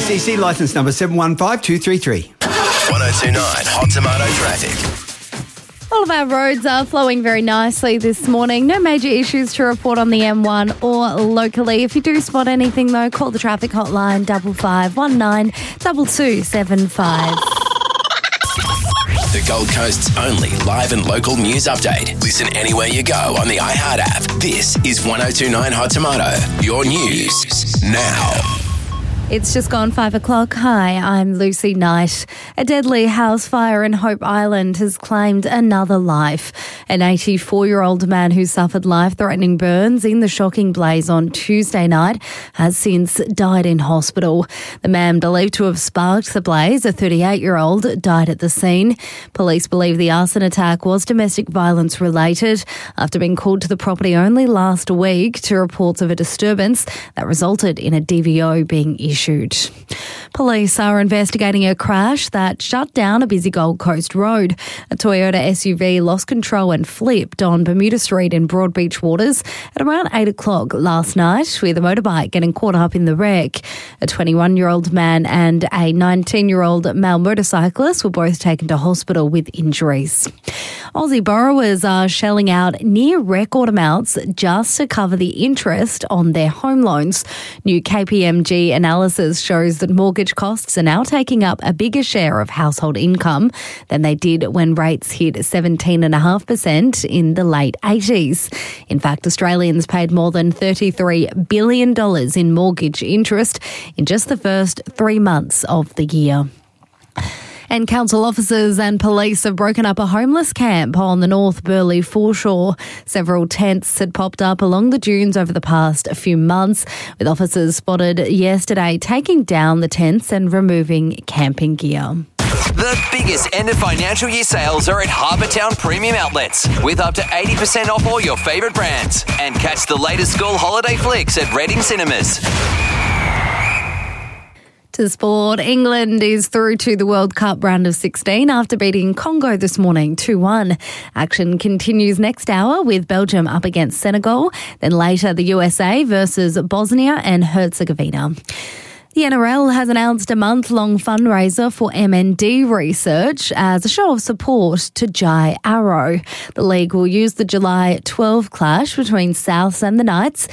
ACC licence number 715233. 1029 Hot Tomato traffic. All of our roads are flowing very nicely this morning. No major issues to report on the M1 or locally. If you do spot anything, though, call the traffic hotline 5519 2275. The Gold Coast's only live and local news update. Listen anywhere you go on the iHeart app. This is 1029 Hot Tomato. Your news now. It's just gone 5 o'clock. Hi, I'm Lucy Knight. A deadly house fire in Hope Island has claimed another life. An 84-year-old man who suffered life-threatening burns in the shocking blaze on Tuesday night has since died in hospital. The man believed to have sparked the blaze, a 38-year-old, died at the scene. Police believe the arson attack was domestic violence related after being called to the property only last week to reports of a disturbance that resulted in a DVO being issued. Police are investigating a crash that shut down a busy Gold Coast road. A Toyota SUV lost control and flipped on Bermuda Street in Broadbeach Waters at around 8 o'clock last night, with a motorbike getting caught up in the wreck. A 21-year-old man and a 19-year-old male motorcyclist were both taken to hospital with injuries. Aussie borrowers are shelling out near record amounts just to cover the interest on their home loans. New KPMG analysis shows that mortgage costs are now taking up a bigger share of household income than they did when rates hit 17.5% in the late 80s. In fact, Australians paid more than $33 billion in mortgage interest in just the first 3 months of the year. And council officers and police have broken up a homeless camp on the North Burleigh foreshore. Several tents had popped up along the dunes over the past few months, with officers spotted yesterday taking down the tents and removing camping gear. The biggest end of financial year sales are at Harbour Town Premium Outlets, with up to 80% off all your favourite brands. And catch the latest school holiday flicks at Reading Cinemas. To sport, England is through to the World Cup round of 16 after beating Congo this morning 2-1. Action continues next hour with Belgium up against Senegal, then later the USA versus Bosnia and Herzegovina. The NRL has announced a month-long fundraiser for MND research as a show of support to Jai Arrow. The league will use the July 12 clash between Souths and the Knights